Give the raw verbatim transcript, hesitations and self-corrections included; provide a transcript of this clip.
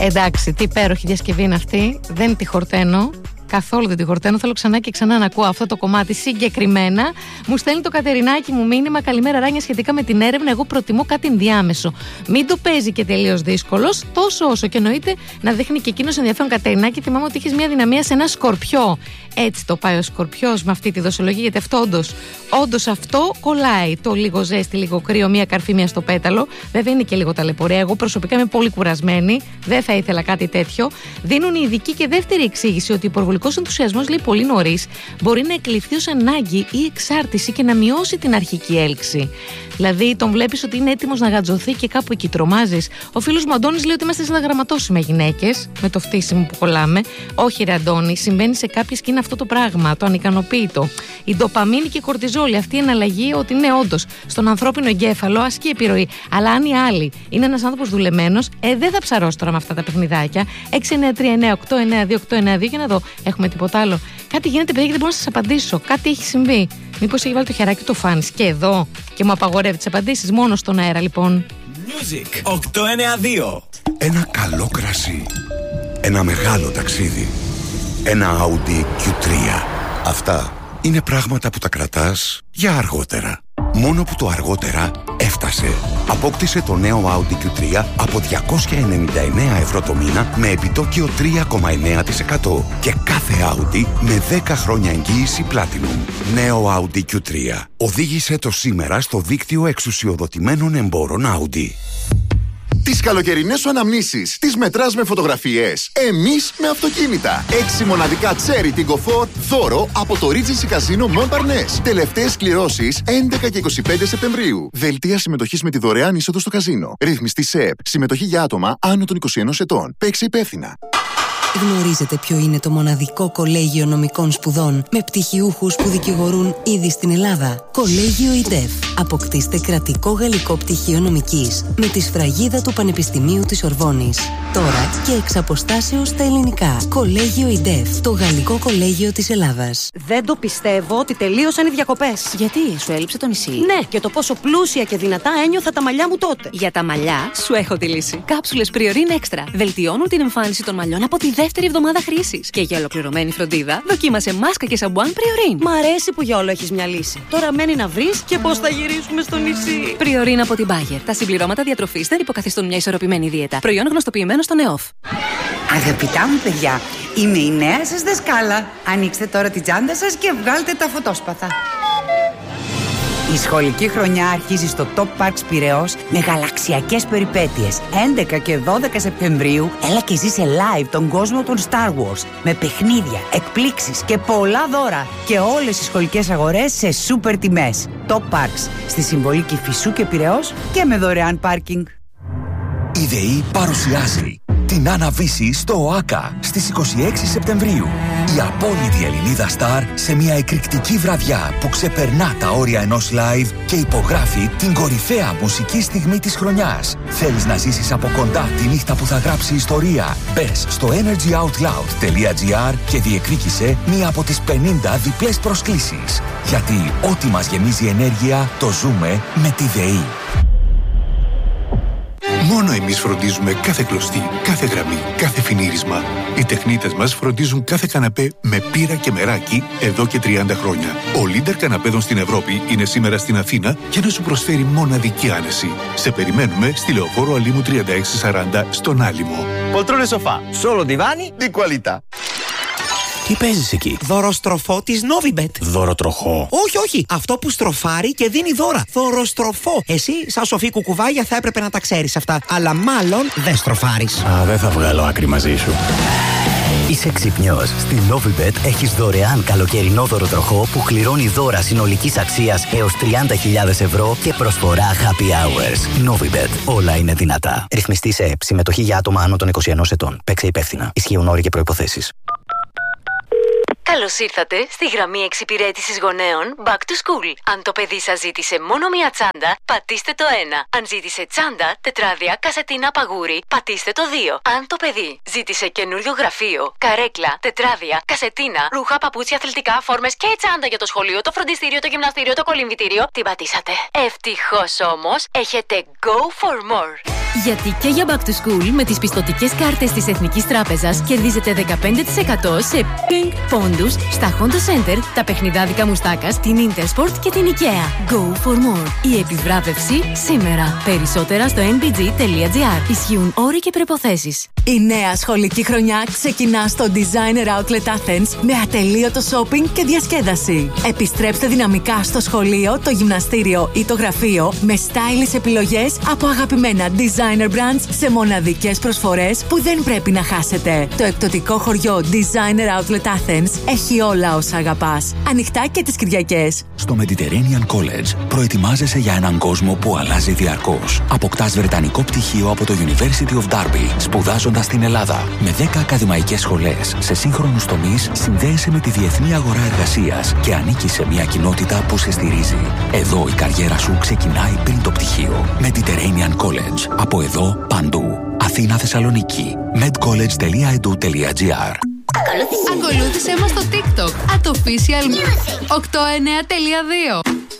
Εντάξει, τι υπέροχη διασκευή είναι αυτή. Δεν τη χορταίνω. Καθόλου δεν τη χορταίνω. Θέλω ξανά και ξανά να ακούω αυτό το κομμάτι συγκεκριμένα. Μου στέλνει το Κατερινάκι μου μήνυμα. Καλημέρα, Ράνια, σχετικά με την έρευνα. Εγώ προτιμώ κάτι ενδιάμεσο. Μην το παίζει και τελείως δύσκολος, τόσο όσο και εννοείται να δείχνει και εκείνος ενδιαφέρον. Κατερινάκι, θυμάμαι ότι είχε μια δυναμία σε ένα σκορπιό. Έτσι το πάει ο σκορπιός με αυτή τη δοσολογία, γιατί αυτό όντως, όντως αυτό κολλάει. Το λίγο ζέστη, λίγο κρύο, μία καρφί, μία στο πέταλο. Βέβαια είναι και λίγο ταλαιπωρία. Εγώ προσωπικά είμαι πολύ κουρασμένη. Δεν θα ήθελα κάτι τέτοιο. Δίνουν οι ειδικοί και δεύτερη εξήγηση ότι ο υπερβολικός ενθουσιασμός, λέει, πολύ νωρίς μπορεί να εκλειφθεί ως ανάγκη ή εξάρτηση και να μειώσει την αρχική έλξη. Δηλαδή, τον βλέπεις ότι είναι έτοιμος να γατζωθεί και κάπου εκεί τρομάζεις. Ο φίλος μου Αντώνης λέει ότι είμαστε σαν να γραμματώσουμε γυναίκες με το φτύσιμο που κολλάμε. Όχι, ρε Αντώνη, συμβαίνει σε κάποιες και είναι αυτό το πράγμα, το ανικανοποίητο. Η ντοπαμίνη και η κορτιζόλη, αυτή η εναλλαγή, ότι ναι, όντως στον ανθρώπινο εγκέφαλο ασκεί επιρροή. Αλλά αν η άλλη είναι ένας άνθρωπος δουλεμένος, ε, δεν θα ψαρώσει τώρα με αυτά τα παιχνιδάκια. έξι εννιά τρία εννιά οκτώ εννιά δύο οκτώ εννιά δύο για να δω, έχουμε τίποτα άλλο? Κάτι γίνεται, παιδιά, και δεν μπορώ να σας απαντήσω. Κάτι έχει συμβεί. Μήπως έχει βάλει το χεράκι του φάνης και εδώ και μου απαγορεύει τις απαντήσεις μόνο στον αέρα, λοιπόν. Music οκτώ εννιά δύο. Ένα καλό κρασί. Ένα μεγάλο ταξίδι. Ένα Audi κιου τρία. Αυτά είναι πράγματα που τα κρατάς για αργότερα. Μόνο που το αργότερα έφτασε. Απόκτησε το νέο Audi κιου τρία από διακόσια ενενήντα εννέα ευρώ το μήνα με επιτόκιο τρία κόμμα εννέα τοις εκατό και κάθε Audi με δέκα χρόνια εγγύηση Platinum. Νέο Audi κιου τρία. Οδήγησε το σήμερα στο δίκτυο εξουσιοδοτημένων εμπόρων Audi. Τις καλοκαιρινές σου αναμνήσεις τις μετράς με φωτογραφίες. Εμείς με αυτοκίνητα. Έξι μοναδικά Cherry Tiggo φορ δώρο από το Regency Casino Montparnasse. Τελευταίες κληρώσεις έντεκα και είκοσι πέντε Σεπτεμβρίου. Δελτία συμμετοχής με τη δωρεάν είσοδο στο καζίνο. Ρύθμιστη ΣΕΠ. Συμμετοχή για άτομα άνω των είκοσι ενός ετών. Παίξε υπεύθυνα. Γνωρίζετε ποιο είναι το μοναδικό κολέγιο νομικών σπουδών με πτυχιούχους που δικηγορούν ήδη στην Ελλάδα? Κολέγιο ΙΤΕΦ. Αποκτήστε κρατικό γαλλικό πτυχίο νομικής με τη σφραγίδα του Πανεπιστημίου της Ορβόνης. Τώρα και εξ αποστάσεως στα ελληνικά. Κολέγιο ΙΤΕΦ. Το γαλλικό κολέγιο της Ελλάδας. Δεν το πιστεύω ότι τελείωσαν οι διακοπές. Γιατί, σου έλειψε το νησί? Ναι, και το πόσο πλούσια και δυνατά ένιωθα τα μαλλιά μου τότε. Για τα μαλλιά, σου έχω τη λύση. Κάψουλες Priorin Extra. Βελτιώνουν την εμφάνιση των μαλλιών από τη δεύτερη εβδομάδα χρήσης. Και για ολοκληρωμένη φροντίδα, δοκίμασε μάσκα και σαμπουάν Priorin. Μ' αρέσει που για όλο έχεις μια λύση. Τώρα μένει να βρεις και πώς θα γυρίσουμε στο νησί. Priorin από την Bayer. Τα συμπληρώματα διατροφής δεν υποκαθιστούν μια ισορροπημένη δίαιτα. Προϊόν γνωστοποιημένο στον ΕΟΦ. Αγαπητά μου παιδιά, είμαι η νέα σας δασκάλα. Ανοίξτε τώρα την τσάντα σας και βγάλτε τα φωτόσπαθα. Η σχολική χρονιά αρχίζει στο Top Parks Πειραιώς με γαλαξιακές περιπέτειες. έντεκα και δώδεκα Σεπτεμβρίου έλα και ζήσε live τον κόσμο των Star Wars με παιχνίδια, εκπλήξεις και πολλά δώρα. Και όλες οι σχολικές αγορές σε σούπερ τιμές. Top Parks στη συμβολή Κηφισού και Πειραιώς και με δωρεάν πάρκινγκ. Η ΔΕΗ παρουσιάζει την Άννα Βύση στο ΟΑΚΑ στις είκοσι έξι Σεπτεμβρίου. Η απόλυτη Ελληνίδα στάρ σε μια εκρηκτική βραδιά που ξεπερνά τα όρια ενός live και υπογράφει την κορυφαία μουσική στιγμή της χρονιάς. Θέλεις να ζήσεις από κοντά τη νύχτα που θα γράψει ιστορία? Μπες στο energyoutloud.gr και διεκδίκησε μία από τις πενήντα διπλές προσκλήσεις. Γιατί ό,τι μας γεμίζει ενέργεια το ζούμε με τη ΔΕΗ. Μόνο εμείς φροντίζουμε κάθε κλωστή, κάθε γραμμή, κάθε φινίρισμα. Οι τεχνίτες μας φροντίζουν κάθε καναπέ με πύρα και μεράκι εδώ και τριάντα χρόνια. Ο leader καναπέδων στην Ευρώπη είναι σήμερα στην Αθήνα για να σου προσφέρει μοναδική άνεση. Σε περιμένουμε στη Λεωφόρο Αλήμου τριάντα έξι σαράντα στον Άλυμο. Poltrone sofà, solo divani di qualità. Τι παίζεις εκεί? Δωροστροφό της Novibet. Δωροτροχό? Όχι, όχι. Αυτό που στροφάρει και δίνει δώρα. Δωροστροφό. Εσύ, σαν σοφή κουκουβάγια, θα έπρεπε να τα ξέρεις αυτά. Αλλά μάλλον δεν στροφάρεις. Α, δεν θα βγάλω άκρη μαζί σου. Είσαι ξυπνιός. Στη Novibet έχεις δωρεάν καλοκαιρινό δωροτροχό που κληρώνει δώρα συνολικής αξίας έως τριάντα χιλιάδες ευρώ και προσφορά happy hours. Novibet. Όλα είναι δυνατά. Ρυθμιστή σε ΕΠ. Συμμετοχή για άτομα άνω των είκοσι ενός ετών. Παίξε υπεύθυνα. Ισχύουν όροι και προϋποθέσεις. Καλώς ήρθατε στη γραμμή εξυπηρέτησης γονέων Back to School. Αν το παιδί σας ζήτησε μόνο μία τσάντα, πατήστε το ένα. Αν ζήτησε τσάντα, τετράδια, κασετίνα, παγούρι, πατήστε το δύο. Αν το παιδί ζήτησε καινούριο γραφείο, καρέκλα, τετράδια, κασετίνα, ρούχα, παπούτσια, αθλητικά, φόρμες και τσάντα για το σχολείο, το φροντιστήριο, το γυμναστήριο, το κολυμβητήριο, την πατήσατε. Ευτυχώς όμως έχετε Go for More. Γιατί και για Back to School με τις πιστωτικές κάρτες της Εθνικής Τράπεζας κερδίζετε δεκαπέντε τοις εκατό σε Pink πόντους στα Honda Center, τα παιχνιδάδικα Μουστάκας, την Intersport και την IKEA. Go for more. Η επιβράβευση σήμερα. Περισσότερα στο εν μπι τζι τελεία τζι άρ. Ισχύουν όροι και προϋποθέσεις. Η νέα σχολική χρονιά ξεκινά στο Designer Outlet Athens με ατελείωτο shopping και διασκέδαση. Επιστρέψτε δυναμικά στο σχολείο, το γυμναστήριο ή το γραφείο με stylish επιλογές από αγαπημένα designer brands σε μοναδικές προσφορές που δεν πρέπει να χάσετε. Το εκπτωτικό χωριό Designer Outlet Athens έχει όλα όσα αγαπάς. Ανοιχτά και τις Κυριακές. Στο Mediterranean College προετοιμάζεσαι για έναν κόσμο που αλλάζει διαρκώς. Αποκτάς βρετανικό πτυχίο από το University of Derby, σπουδάζοντας στην Ελλάδα. Με δέκα ακαδημαϊκές σχολές σε σύγχρονους τομείς, συνδέεσαι με τη διεθνή αγορά εργασίας και ανήκεις σε μια κοινότητα που σε στηρίζει. Εδώ η καριέρα σου ξεκινάει πριν το πτυχίο. Mediterranean College. Από εδώ παντού. Αθήνα, Θεσσαλονίκη. medcollege τελεία e d u τελεία g r. Ακολούθησέ μας στο TikTok at official οκτώ εννέα τελεία δύο.